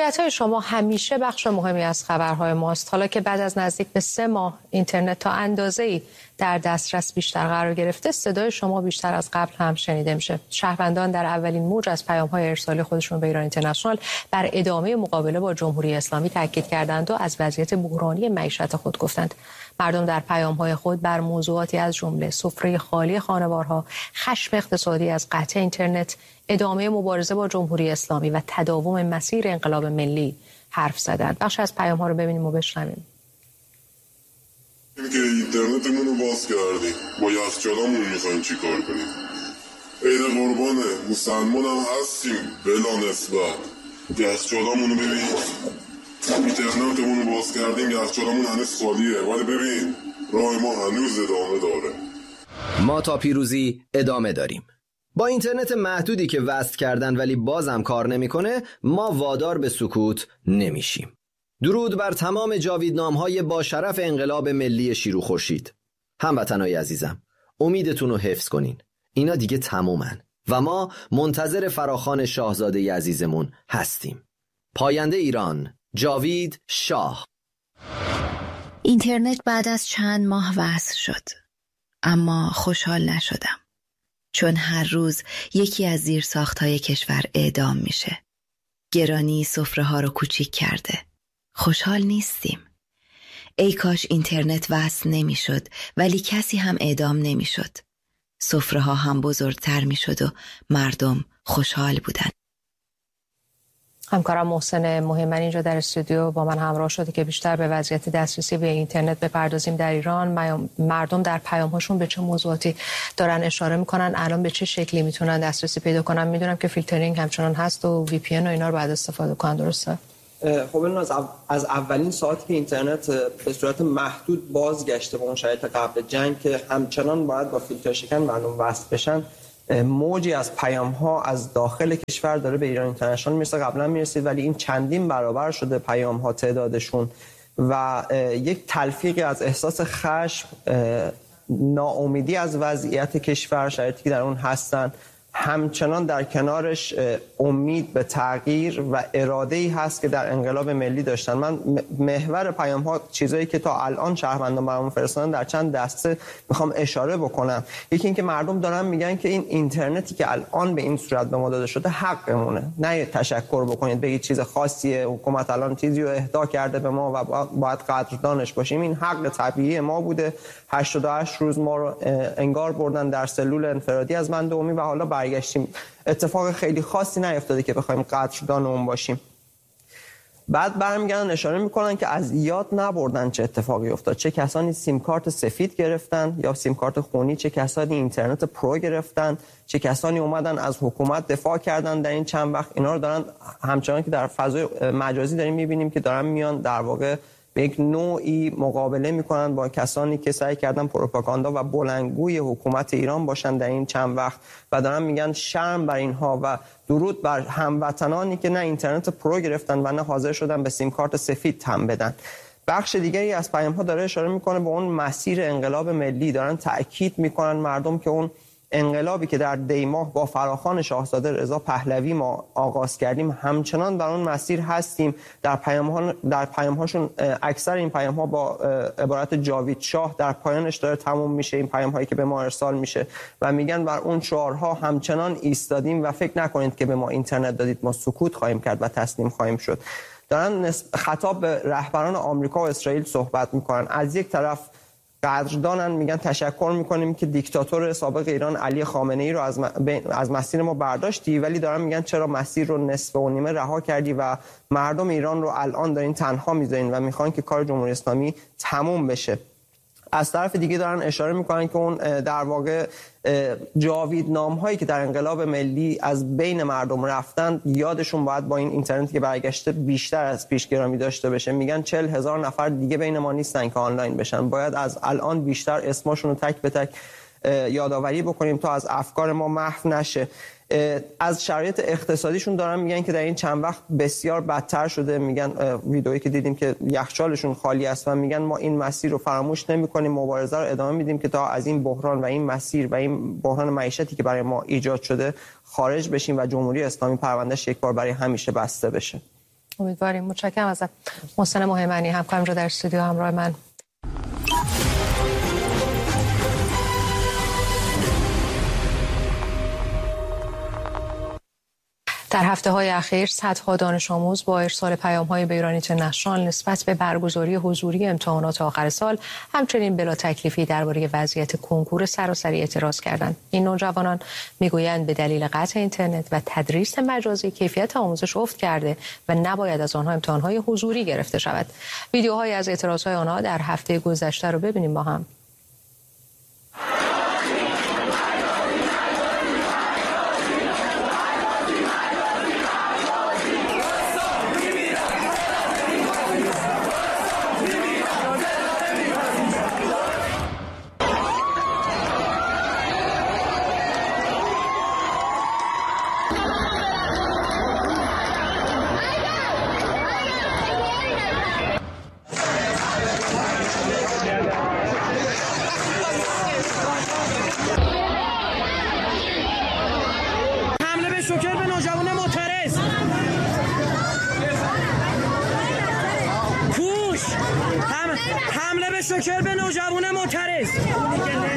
روایت‌های شما همیشه بخش مهمی از خبرهای ماست. حالا که بعد از نزدیک به 3 ماه اینترنت تا اندازه‌ای در دسترس بیشتر قرار گرفته، صدای شما بیشتر از قبل هم شنیده میشه. شهروندان در اولین موج از پیام‌های ارسالی خودشون به ایران اینترنشنال بر ادامه مقابله با جمهوری اسلامی تاکید کردند و از وضعیت بحرانی معیشت خود گفتند. مردم در پیام‌های خود بر موضوعاتی از جمله سفره خالی خانوارها، خشم اقتصادی از قطع اینترنت، ادامه مبارزه با جمهوری اسلامی و تداوم مسیر انقلاب ملی حرف زدند. بخش از پیام‌ها رو ببینیم و بشنویم. اینکه اینترنتمون رو باز کردیم، با یخچالامون میخوایم چی کار کنیم؟ عید قربانه، مسلمان هم هستیم بلا نسبت. یخچالامون رو ببین، اینترنتمون رو باز کردیم، یخچالامون هنوز خالیه، ولی ببین راه ما هنوز ادامه داره. ما تا پیروزی ادامه داریم. با اینترنت محدودی که وصل کردن ولی بازم کار نمیکنه، ما وادار به سکوت نمیشیم. درود بر تمام جاویدنام‌های با شرف انقلاب ملی شیر و خورشید. هموطنای عزیزم، امیدتون رو حفظ کنین. اینا دیگه تمومن و ما منتظر فراخوان شاهزاده عزیزمون هستیم. پاینده ایران، جاوید شاه. اینترنت بعد از چند ماه وصل شد، اما خوشحال نشدم، چون هر روز یکی از زیرساخت‌های کشور اعدام میشه. گرانی سفره‌ها رو کوچیک کرده. خوشحال نیستیم. ای کاش اینترنت وصل نمیشد ولی کسی هم اعدام نمیشد. سفره‌ها هم بزرگتر میشد و مردم خوشحال بودن. همکارم محسن مهمن اینجا در استودیو با من همراه شده که بیشتر به وضعیت دسترسی به اینترنت بپردازیم در ایران. مردم در پیام‌هاشون به چه موضوعاتی دارن اشاره میکنن، الان به چه شکلی میتونن دسترسی پیدا کنن؟ میدونم که فیلترینگ همچنان هست و وی پی ان و اینا رو بعد استفاده کنن، درسته؟ خب این از اولین ساعتی که اینترنت به صورت محدود بازگشته به اون شرایط قبل جنگ که همچنان باید با فیلتر شکن مردم وصل بشن، موجی از پیام‌ها از داخل کشور داره به ایران اینترنشنال میرسه. قبلا میرسید ولی این چندین برابر شده پیام‌ها تعدادشون و یک تلفیقی از احساس خشم، ناامیدی از وضعیت کشور، شرایطی که در اون هستن، همچنان در کنارش امید به تغییر و اراده‌ای هست که در انقلاب ملی داشتن. من محور پیام‌ها، چیزایی که تا الان شهروندان برام فرستادن، در چند دسته میخوام اشاره بکنم. یکی این که مردم دارن میگن که این اینترنتی که الان به این صورت به ما داده شده حقمونه، نه تشکر بکنید بگید چیز خاصیه، حکومت الان چیزی رو اهدا کرده به ما و باید قدردانش باشیم. این حق طبیعی ما بوده. 88 روز ما رو انگار بردن در سلول انفرادی از بند عمومی و حالا برگشتیم. اتفاق خیلی خاصی نیفتاده که بخوایم قدردان اون باشیم. بعد برمیگردن اشاره میکنن که از یاد نبردن چه اتفاقی افتاد، چه کسانی سیم کارت سفید گرفتن یا سیم کارت خونی، چه کسانی اینترنت پرو گرفتن، چه کسانی اومدن از حکومت دفاع کردن در این چند وقت. اینا رو دارن همچنان که در فضای مجازی داریم میبینیم که دارن میان در واقع به یک نوعی مقابله میکنن با کسانی که سعی کردن پروپاگاندا و بلندگوی حکومت ایران باشن در این چند وقت و دارن میگن شرم بر اینها و درود بر هموطنانی که نه اینترنت پرو گرفتن و نه حاضر شدن به سیم کارت سفید هم بدن. بخش دیگری از پیام‌ها داره اشاره میکنه به اون مسیر انقلاب ملی. دارن تأکید میکنن مردم که اون انقلابی که در دیماه با فراخوان شاهزاده رضا پهلوی ما آغاز کردیم همچنان در اون مسیر هستیم. در پیام‌هاشون اکثر این پیام‌ها با عبارت جاوید شاه در پایانش داره تموم میشه، این پیام‌هایی که به ما ارسال میشه و میگن بر اون شعارها همچنان ایستادیم و فکر نکنید که به ما اینترنت دادید ما سکوت خواهیم کرد و تسلیم خواهیم شد. دارن خطاب به رهبران آمریکا و اسرائیل صحبت میکنن. از یک طرف قدردانن، میگن تشکر میکنیم که دیکتاتور سابق ایران علی خامنه‌ای رو از مسیر ما برداشتی، ولی دارن میگن چرا مسیر رو نصف و نیمه رها کردی و مردم ایران رو الان دارین تنها میذارین و میخوان که کار جمهوری اسلامی تموم بشه. از طرف دیگه دارن اشاره میکنن که اون در واقع جاویدنام هایی که در انقلاب ملی از بین مردم رفتن یادشون باید با این اینترنتی که برگشته بیشتر از پیش گرامی داشته بشه. میگن 40,000 نفر دیگه بین ما نیستن که آنلاین بشن، باید از الان بیشتر اسمشون رو تک به تک یادآوری بکنیم تا از افکار ما محو نشه. از شرایط اقتصادیشون دارن میگن که در این چند وقت بسیار بدتر شده. میگن ویدئویی که دیدیم که یخچالشون خالی است و میگن ما این مسیر رو فراموش نمی‌کنیم، مبارزه رو ادامه میدیم که تا از این بحران و این مسیر و این بحران معیشتی که برای ما ایجاد شده خارج بشیم و جمهوری اسلامی پروندهش یک بار برای همیشه بسته بشه. امیدواریم. متشکرم ازت محسن مهمنی، همکارم رو در استودیو همراه من. در هفته‌های اخیر صدها دانش آموز با ارسال پیام‌های به ایران اینترنشنال نسبت به برگزاری حضوری امتحانات آخر سال همچنین بلا تکلیفی درباره وضعیت کنکور سراسری اعتراض کردند. این نوجوانان میگویند به دلیل قطع اینترنت و تدریس مجازی کیفیت آموزش افت کرده و نباید از آنها امتحان‌های حضوری گرفته شود. ویدیوهایی از اعتراض‌های آنها در هفته گذشته رو ببینیم با هم. شوکر به نوجوان معترض، کوش حمله به شوکر به نوجوان معترض.